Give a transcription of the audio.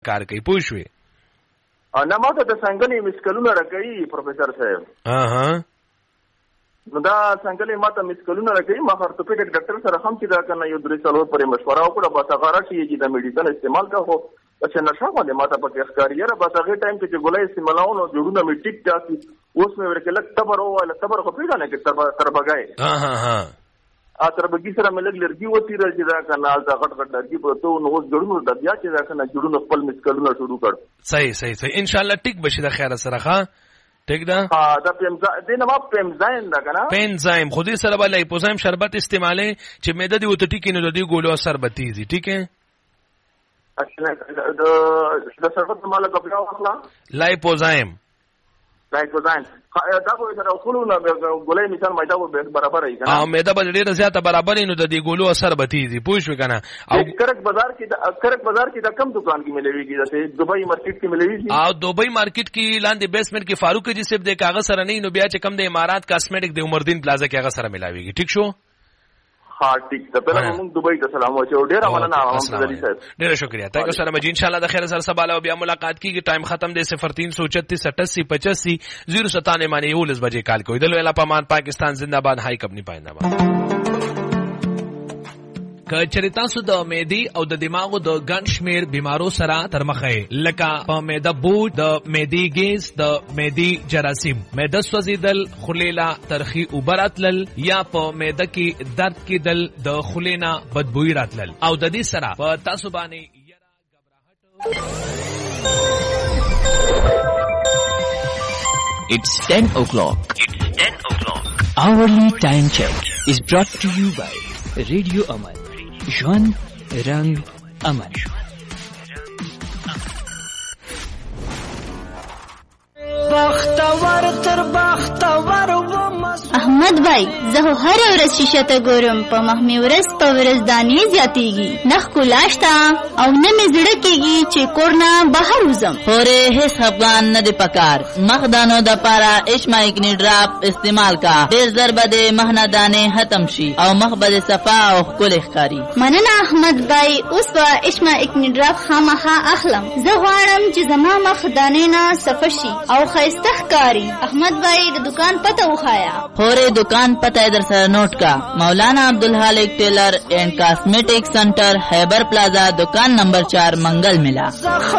کار کوي پوه شوې نه ماته د څنګه مسکلونه راکړي پروفیسور صاحب نو دا څنګه ماته مسکلونه راکړي ما ارتوپیډک ډاکټر سره هم چې دا کنه یو درې سالو پرې مشوره وکړه بس هغه چې د میډیسن استعمال کا خو چې نشه باندې ماته پکې ښکاری را بس هغه ټایم کې چې ګولای استعمالونه نو جوړونه می ټیک ټاک اوس مې ورکل تبر او ولا تبر خو پیدا نه کې تر بغای تر بګی سره ملګ لرګي وتی راځي دا کنه دا غټ غټ لرګي پروتو نو اوس جوړونو د بیا چې دا کنه جوړونو خپل مسکلونه شروع کړ صحیح ان شاء الله ټیک بشي د خیره سره ښا ٹھیک ده دا پینزایم دا کنه پینزایم خودی سره بل لایپوزایم شربت استعماله چې معده دی وته ټیک نه دی ګولو اثر بتیزي ٹھیک ہے اچھا د شربت مال کا بیا واخلا لایپوزایم دا خو سره خلونه ګولای مثال مېدا برابر ای کنه مېدا بل ډیره زیاته برابر نو د دې ګولو اثر بتیزي پوه شو کنه او کرک بازار کې د کم دکان کې ملويږي جیسے دبئی مارکیټ کې ملويږي او دبئی مارکیټ کې لاندې بیسمنټ کې فاروق جی صاحب د کاغذ سره نه نو بیا چې کم د امارات کاسمیټک د عمردین پلازا کې هغه سره ملاويږي ٹھیک شو ٹھیک ته په موږ دبئی ته سلام واچو ډیر مننه محمد علي صاحب ډیر شکریہ تاسو سره مجي ان شاء الله د خیر سره سبا له بیا ملاقات کیږي ټایم ختم دی 03368885 097 باندې 19 بجې کال کوي دلو الا پامان پاکستان زندہ باد هاي کب نه پاینده که چریتا سو د معدي او د دماغو د ګڼ شمیر بیمارو سره تر مخه لکه په معده بوج د معدي ګیس د معدي جراثیم معده سوځیدل خلیلا ترخی اوبراتل یا په معده کې درد کېدل د خلینا بدبوئی راتل او د دې سره په تاسو باندې It's 10 o'clock. Hourly time check is brought to you by Radio Aman. ژوند رنگ امن بختور تر بختور احمد بھائی زه هر ورځ شیشه ته ګورم په مخمې ورځ په ورځ دانې زیاتېږي نخ کولاشتا او نه مې زړه کېږي چې کورنا بهر وزم پورې هیڅ افغان نه دی پکار مخ دانو د پاره اشمایکنی ډراپ استعمال کا ډېر زر بده مهنه دانې ختم شي او مخ بده صفا او ښکلی ښکاري مننه احمد بھائی اوس به اشمایکنی ډراپ خامخا اخلم زه غواړم چې زما مخ دانې نه صفا شي او ښایسته ښکاري احمد بھائی د دکان پته وښایا پورې دکان پته در سره نوٹ کا مولانا عبدالحالق ٹیلر اینڈ کاسمیٹک سینٹر خیبر پلازا دکان نمبر 4 منگل ملا